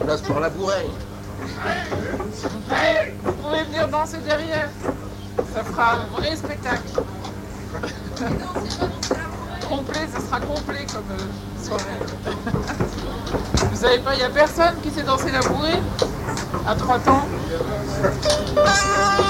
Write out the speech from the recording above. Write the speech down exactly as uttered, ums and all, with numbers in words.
Place pour la bourrée. Vous pouvez venir danser derrière. Ça fera un vrai spectacle. Complet, ça sera complet comme euh, soirée. Vous savez pas, il n'y a personne qui sait danser la bourrée à trois temps.